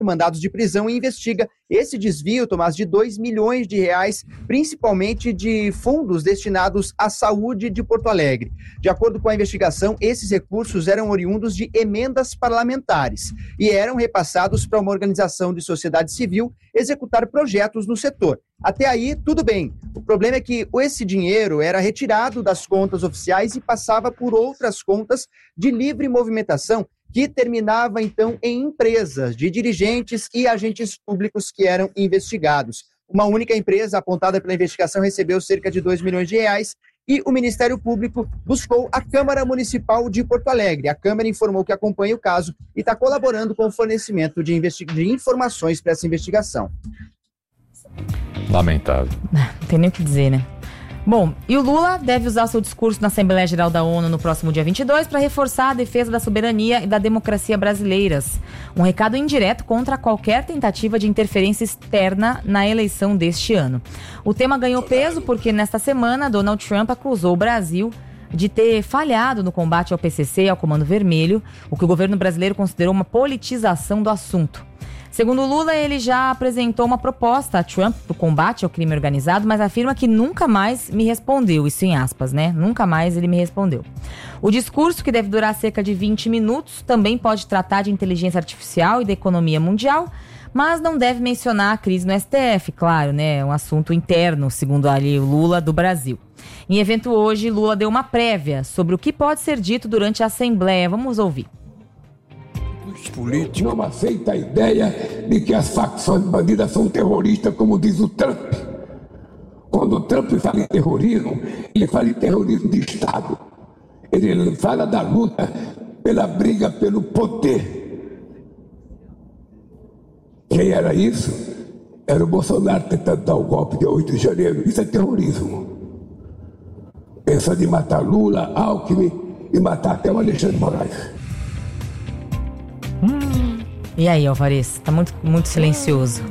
mandados de prisão e investiga esse desvio, Tomás, de R$2 milhões, principalmente de fundos destinados à saúde de Porto Alegre. De acordo com a investigação, esses recursos eram oriundos de emendas parlamentares e eram repassados para uma organização de sociedade civil executar projetos no setor. Até aí, tudo bem. O problema é que esse dinheiro era retirado das contas oficiais e passava por outras contas de livre movimentação, que terminava, então, em empresas de dirigentes e agentes públicos que eram investigados. Uma única empresa apontada pela investigação recebeu cerca de R$2 milhões e o Ministério Público buscou a Câmara Municipal de Porto Alegre. A Câmara informou que acompanha o caso e está colaborando com o fornecimento de informações para essa investigação. Lamentável. Não tem nem o que dizer, né? Bom, e o Lula deve usar o seu discurso na Assembleia Geral da ONU no próximo dia 22 para reforçar a defesa da soberania e da democracia brasileiras. Um recado indireto contra qualquer tentativa de interferência externa na eleição deste ano. O tema ganhou peso porque nesta semana Donald Trump acusou o Brasil de ter falhado no combate ao PCC e ao Comando Vermelho, o que o governo brasileiro considerou uma politização do assunto. Segundo Lula, ele já apresentou uma proposta a Trump do combate ao crime organizado, mas afirma que nunca mais me respondeu, isso em aspas, né? Nunca mais ele me respondeu. O discurso, que deve durar cerca de 20 minutos, também pode tratar de inteligência artificial e da economia mundial, mas não deve mencionar a crise no STF, claro, né? É um assunto interno, segundo ali o Lula, do Brasil. Em evento hoje, Lula deu uma prévia sobre o que pode ser dito durante a Assembleia. Vamos ouvir. Os políticos não aceitam a ideia de que as facções bandidas são terroristas, como diz o Trump. Quando o Trump fala em terrorismo, ele fala em terrorismo de Estado. Ele fala da luta pela briga pelo poder. Quem era isso? Era o Bolsonaro tentando dar o golpe de 8 de janeiro. Isso é terrorismo. Pensando em matar Lula, Alckmin e matar até o Alexandre de Moraes. E aí, Alvarez? Tá muito silencioso.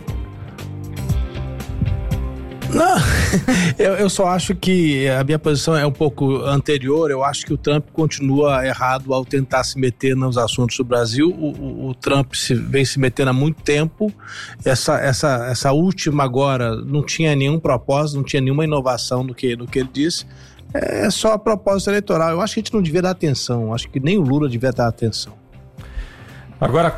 Não, eu só acho que a minha posição é um pouco anterior. Eu acho que o Trump continua errado ao tentar se meter nos assuntos do Brasil. O Trump vem se metendo há muito tempo. Essa última agora não tinha nenhum propósito, não tinha nenhuma inovação no que ele disse. É só propósito eleitoral. Eu acho que a gente não devia dar atenção. Eu acho que nem o Lula devia dar atenção. Agora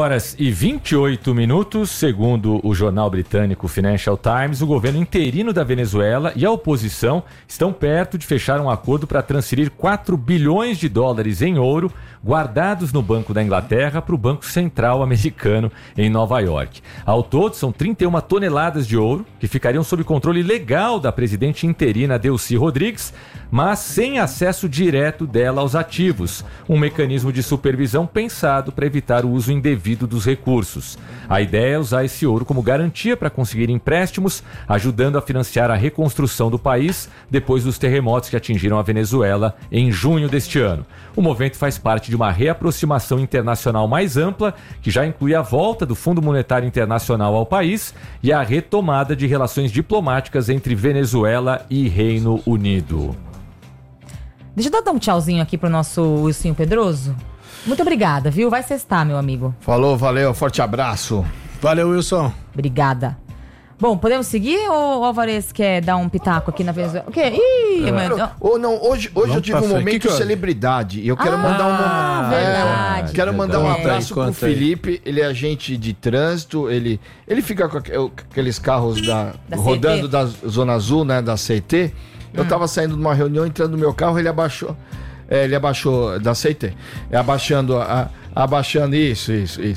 4h28, segundo o jornal britânico Financial Times, o governo interino da Venezuela e a oposição estão perto de fechar um acordo para transferir $4 bilhões em ouro guardados no Banco da Inglaterra para o Banco Central Americano em Nova York. Ao todo, são 31 toneladas de ouro que ficariam sob controle legal da presidente interina Delcy Rodrigues, mas sem acesso direto dela aos ativos, um mecanismo de supervisão pensado para evitar o uso indevido dos recursos. A ideia é usar esse ouro como garantia para conseguir empréstimos, ajudando a financiar a reconstrução do país depois dos terremotos que atingiram a Venezuela em junho deste ano. O movimento faz parte de uma reaproximação internacional mais ampla, que já inclui a volta do Fundo Monetário Internacional ao país e a retomada de relações diplomáticas entre Venezuela e Reino Unido. Deixa eu dar um tchauzinho aqui pro nosso Wilson Pedroso. Muito obrigada, viu? Vai sextar, meu amigo. Falou, valeu, forte abraço. Valeu, Wilson. Obrigada. Bom, podemos seguir ou o Alvarez quer dar um pitaco aqui na Venezuela? O quê? Hoje eu tive um momento de celebridade e eu quero mandar verdade. Quero mandar um abraço pro Felipe. Ele é agente de trânsito, ele fica com aqueles carros rodando da Zona Azul, né, da CT. Eu tava saindo de uma reunião, entrando no meu carro, ele abaixou da CT, abaixando isso.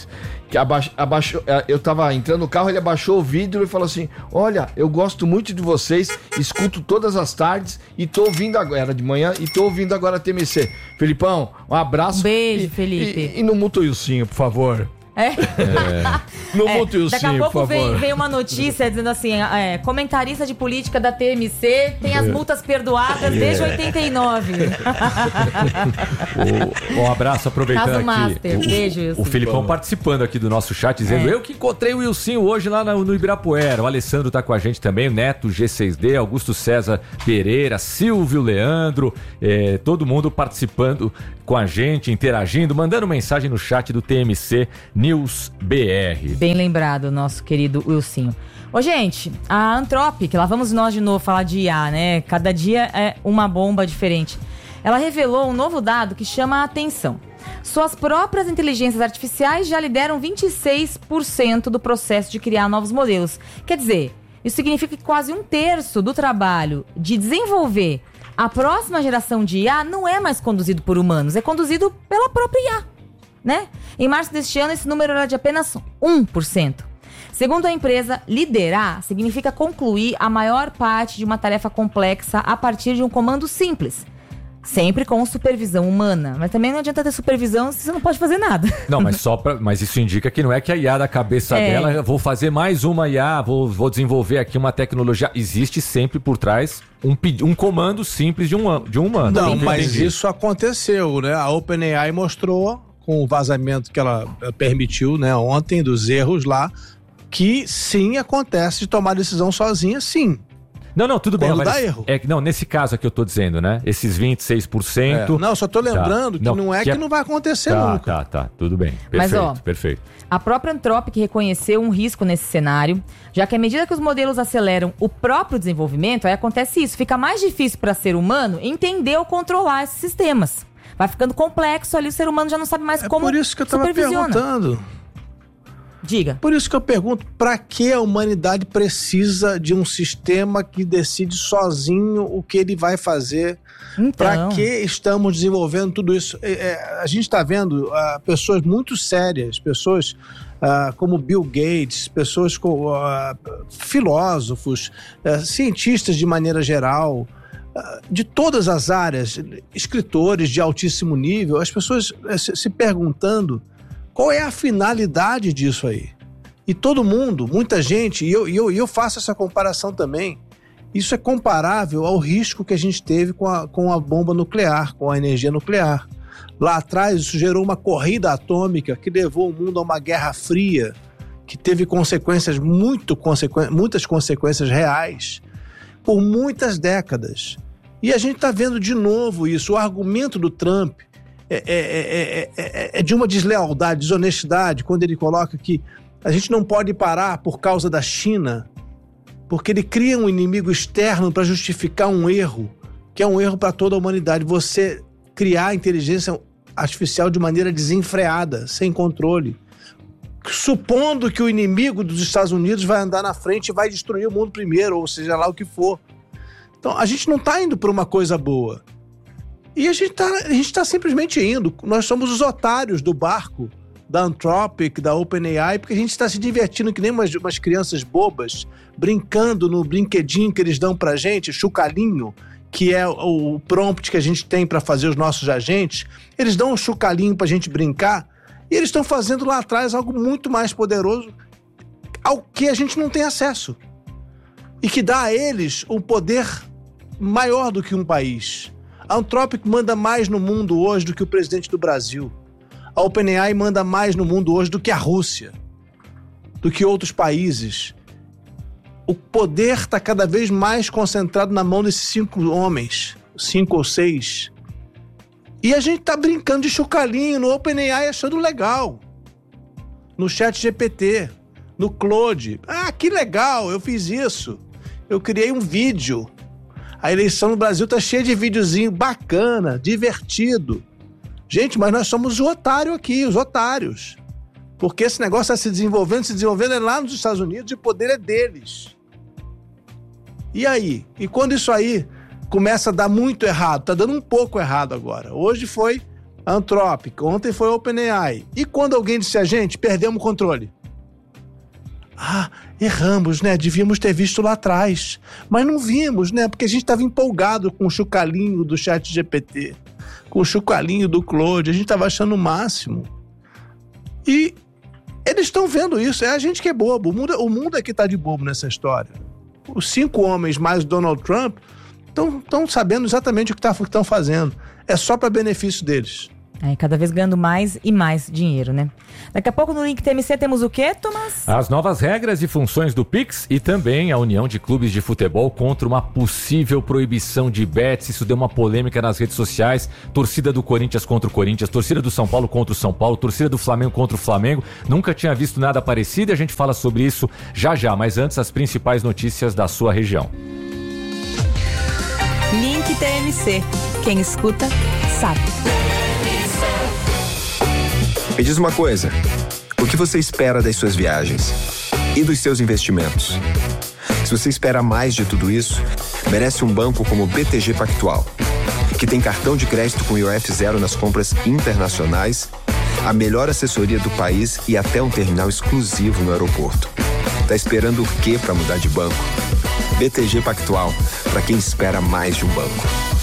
Eu tava entrando no carro, ele abaixou o vidro e falou assim: olha, eu gosto muito de vocês, escuto todas as tardes e tô ouvindo agora, era de manhã, e tô ouvindo agora a TMC. Felipão, um abraço. Beijo, Felipe. E não muta o Ilcinho, por favor. Não muta o Ilcinho, daqui a pouco por favor. veio uma notícia dizendo assim: comentarista de política da TMC tem as multas perdoadas desde 89. Um abraço, aproveitando Caso aqui. Master. Beijo, Wilson. O Filipão participando aqui do nosso chat, dizendo: eu que encontrei o Wilson hoje lá no Ibirapuera. O Alessandro tá com a gente também, o Neto G6D, Augusto César Pereira, Silvio Leandro, todo mundo participando com a gente, interagindo, mandando mensagem no chat do TMC News BR. Bem lembrado, nosso querido Wilsinho. Ô, gente, a Anthropic, lá vamos nós de novo falar de IA, né? Cada dia é uma bomba diferente. Ela revelou um novo dado que chama a atenção. Suas próprias inteligências artificiais já lideram 26% do processo de criar novos modelos. Quer dizer, isso significa que quase 1/3 do trabalho de desenvolver a próxima geração de IA não é mais conduzido por humanos, é conduzido pela própria IA, né? Em março deste ano, esse número era de apenas 1%. Segundo a empresa, liderar significa concluir a maior parte de uma tarefa complexa a partir de um comando simples. Sempre com supervisão humana. Mas também não adianta ter supervisão se você não pode fazer nada. Não, mas isso indica que não é que a IA da cabeça dela, vou fazer mais uma IA, vou desenvolver aqui uma tecnologia. Existe sempre por trás um comando simples de um humano. Não, mas isso aconteceu, né? A OpenAI mostrou, com o vazamento que ela permitiu, né, ontem, dos erros lá, que sim, acontece de tomar decisão sozinha, sim. Não, tudo bem. Quando dá erro. Não, nesse caso aqui eu tô dizendo, né? Esses 26%... Não, só tô lembrando que não vai acontecer nunca. Tá, tudo bem. Perfeito. A própria Anthropic reconheceu um risco nesse cenário, já que à medida que os modelos aceleram o próprio desenvolvimento, aí acontece isso. Fica mais difícil para ser humano entender ou controlar esses sistemas. Vai ficando complexo ali, o ser humano já não sabe mais como supervisiona. Por isso que eu tava perguntando. Diga. Por isso que eu pergunto, para que a humanidade precisa de um sistema que decide sozinho o que ele vai fazer? Então. Para que estamos desenvolvendo tudo isso? A gente está vendo pessoas muito sérias, pessoas como Bill Gates, pessoas como filósofos, cientistas de maneira geral, de todas as áreas, escritores de altíssimo nível, as pessoas se perguntando qual é a finalidade disso aí? E todo mundo, muita gente, e eu faço essa comparação também, isso é comparável ao risco que a gente teve com a bomba nuclear, com a energia nuclear. Lá atrás, isso gerou uma corrida atômica que levou o mundo a uma guerra fria, que teve muitas consequências reais, por muitas décadas. E a gente está vendo de novo isso. O argumento do Trump é de uma deslealdade, desonestidade, quando ele coloca que a gente não pode parar por causa da China, porque ele cria um inimigo externo para justificar um erro, que é um erro para toda a humanidade. Você criar inteligência artificial de maneira desenfreada, sem controle, supondo que o inimigo dos Estados Unidos vai andar na frente e vai destruir o mundo primeiro, ou seja lá o que for. Então a gente não está indo para uma coisa boa. E a gente tá simplesmente indo. Nós somos os otários do barco da Anthropic, da OpenAI, porque a gente está se divertindo que nem umas crianças bobas, brincando no brinquedinho que eles dão pra gente, chocalhinho, que é o prompt que a gente tem para fazer os nossos agentes. Eles dão um chocalhinho pra gente brincar e eles estão fazendo lá atrás algo muito mais poderoso ao que a gente não tem acesso. E que dá a eles um poder maior do que um país. A Anthropic manda mais no mundo hoje do que o presidente do Brasil. A OpenAI manda mais no mundo hoje do que a Rússia, do que outros países. O poder está cada vez mais concentrado na mão desses 5 homens, 5 ou 6. E a gente está brincando de chocalhinho no OpenAI achando legal. No ChatGPT, no Claude. Ah, que legal, eu fiz isso. Eu criei um vídeo. A eleição no Brasil tá cheia de videozinho bacana, divertido. Gente, mas nós somos o otário aqui, os otários. Porque esse negócio está se desenvolvendo é lá nos Estados Unidos e o poder é deles. E aí? E quando isso aí começa a dar muito errado, tá dando um pouco errado agora. Hoje foi a Anthropic, ontem foi a OpenAI. E quando alguém disse a gente, perdemos o controle. Ah, erramos, né? Devíamos ter visto lá atrás. Mas não vimos, né? Porque a gente estava empolgado com o chocalhinho do ChatGPT, com o chocalhinho do Claude. A gente estava achando o máximo. E eles estão vendo isso. É a gente que é bobo. O mundo é que está de bobo nessa história. Os 5 homens mais Donald Trump estão sabendo exatamente o que estão fazendo. É só para benefício deles. Cada vez ganhando mais e mais dinheiro, né? Daqui a pouco no Link TMC temos o quê, Thomas? As novas regras e funções do Pix e também a união de clubes de futebol contra uma possível proibição de bets. Isso deu uma polêmica nas redes sociais. Torcida do Corinthians contra o Corinthians, torcida do São Paulo contra o São Paulo, torcida do Flamengo contra o Flamengo. Nunca tinha visto nada parecido e a gente fala sobre isso já, mas antes as principais notícias da sua região. Link TMC. Quem escuta, sabe. Me diz uma coisa, o que você espera das suas viagens e dos seus investimentos? Se você espera mais de tudo isso, merece um banco como o BTG Pactual, que tem cartão de crédito com IOF zero nas compras internacionais, a melhor assessoria do país e até um terminal exclusivo no aeroporto. Tá esperando o quê para mudar de banco? BTG Pactual, para quem espera mais de um banco.